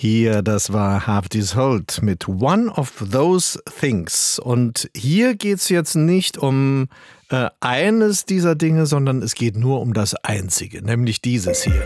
Hier, das war Have This Hold mit One of Those Things. Und hier geht es jetzt nicht um eines dieser Dinge, sondern es geht nur um das Einzige, nämlich dieses hier.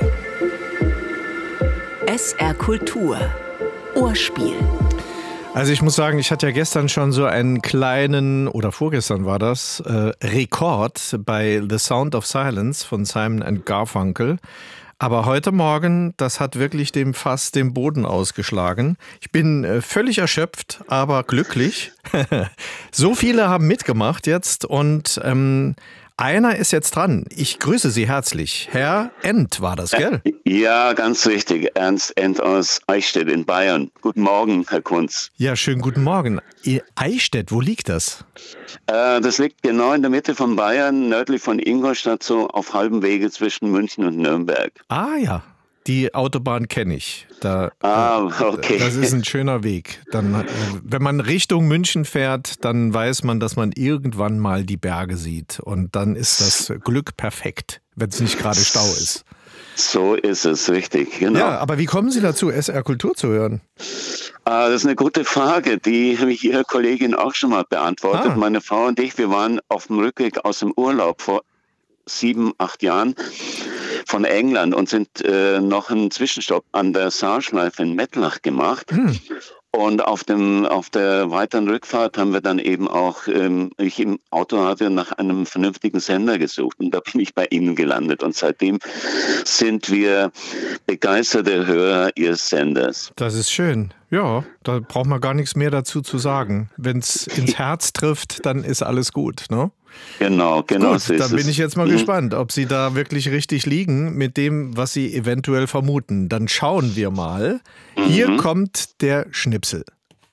SR Kultur. Ohrspiel. Also ich muss sagen, ich hatte ja gestern schon so einen kleinen, oder vorgestern war das, Rekord bei The Sound of Silence von Simon & Garfunkel. Aber heute Morgen, das hat wirklich dem Fass den Boden ausgeschlagen. Ich bin völlig erschöpft, aber glücklich. So viele haben mitgemacht jetzt und einer ist jetzt dran. Ich grüße Sie herzlich. Herr End war das, gell? Ja, ganz richtig. Ernst End aus Eichstätt in Bayern. Guten Morgen, Herr Kunz. Ja, schönen guten Morgen. Eichstätt, wo liegt das? Das liegt genau in der Mitte von Bayern, nördlich von Ingolstadt, so auf halbem Wege zwischen München und Nürnberg. Ah ja, die Autobahn kenne ich. Okay. Das ist ein schöner Weg. Dann, wenn man Richtung München fährt, dann weiß man, dass man irgendwann mal die Berge sieht. Und dann ist das Glück perfekt, wenn es nicht gerade Stau ist. So ist es, richtig, genau. Ja, aber wie kommen Sie dazu, SR Kultur zu hören? Das ist eine gute Frage, die habe ich Ihrer Kollegin auch schon mal beantwortet. Meine Frau und ich, wir waren auf dem Rückweg aus dem Urlaub vor 7, 8 Jahren von England und sind noch einen Zwischenstopp an der Saarschleife in Mettlach gemacht. Und auf der weiteren Rückfahrt haben wir dann eben auch, ich im Auto hatte nach einem vernünftigen Sender gesucht und da bin ich bei Ihnen gelandet. Und seitdem sind wir begeisterte Hörer Ihres Senders. Das ist schön. Ja, da braucht man gar nichts mehr dazu zu sagen. Wenn es ins Herz trifft, dann ist alles gut, ne? Genau. Gut, So dann bin ich jetzt mal gespannt, ob Sie da wirklich richtig liegen mit dem, was Sie eventuell vermuten. Dann schauen wir mal. Hier kommt der Schnipsel.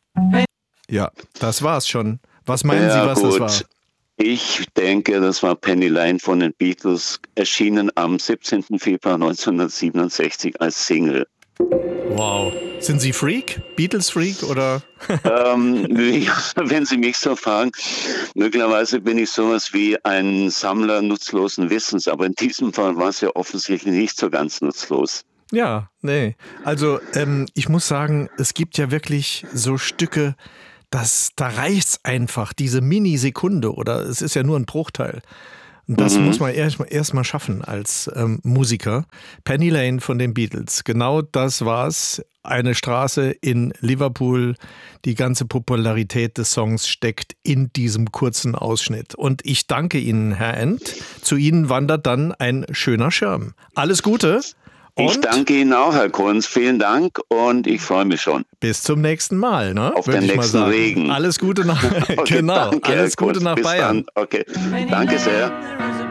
Ja, das war's schon. Was meinen Sie, was das war? Ich denke, das war Penny Lane von den Beatles, erschienen am 17. Februar 1967 als Single. Wow. Sind Sie Freak? Beatles-Freak oder? Wenn Sie mich so fragen, möglicherweise bin ich sowas wie ein Sammler nutzlosen Wissens, aber in diesem Fall war es ja offensichtlich nicht so ganz nutzlos. Ja, nee. Also ich muss sagen, es gibt ja wirklich so Stücke, da reicht's einfach, diese Minisekunde oder es ist ja nur ein Bruchteil. Und das muss man erst mal schaffen als Musiker. Penny Lane von den Beatles, genau das war's. Eine Straße in Liverpool. Die ganze Popularität des Songs steckt in diesem kurzen Ausschnitt. Und ich danke Ihnen, Herr End. Zu Ihnen wandert dann ein schöner Schirm. Alles Gute. Ich danke Ihnen auch, Herr Kunz. Vielen Dank und ich freue mich schon. Bis zum nächsten Mal, ne? Auf den nächsten Regen. Alles Gute nach, Okay, genau. Danke, Alles Gute nach Bis Bayern. Dann. Okay, danke sehr.